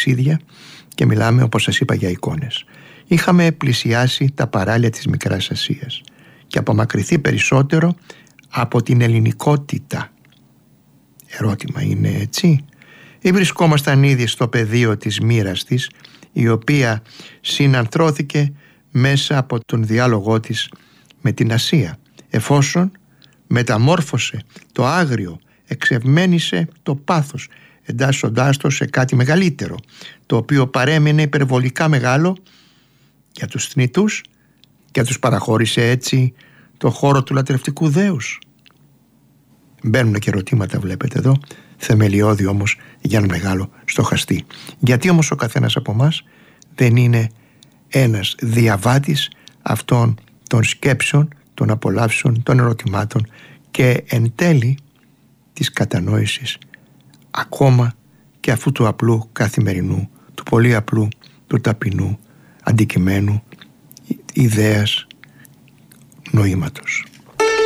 ταξίδια και μιλάμε, όπως σας είπα, για εικόνες. Είχαμε πλησιάσει τα παράλια της Μικράς Ασίας και απομακρυνθεί περισσότερο από την ελληνικότητα. Ερώτημα, είναι έτσι? Ή βρισκόμασταν ήδη στο πεδίο της μοίρας της, η οποία συνανθρώθηκε μέσα από τον διάλογό της με την Ασία, εφόσον μεταμόρφωσε το άγριο, εξευμαίνησε το πάθος, εντάσσοντάς το σε κάτι μεγαλύτερο, το οποίο παρέμεινε υπερβολικά μεγάλο για τους θνητούς και τους παραχώρησε έτσι το χώρο του λατρευτικού δέους. Μπαίνουν και ερωτήματα, βλέπετε εδώ, θεμελιώδη όμως για ένα μεγάλο στοχαστή. Γιατί όμως ο καθένας από εμάς δεν είναι ένας διαβάτης αυτών των σκέψεων, των απολαύσεων, των ερωτημάτων και εν τέλει της κατανόησης ακόμα και αυτού του απλού καθημερινού, του πολύ απλού, του ταπεινού αντικειμένου, ιδέας, νοήματος.